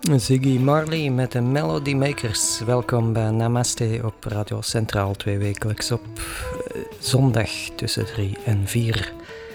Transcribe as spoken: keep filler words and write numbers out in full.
Ziggy Marley met de Melody Makers. Welkom bij Namaste op Radio Centraal, twee wekelijks op uh, zondag tussen drie en vier.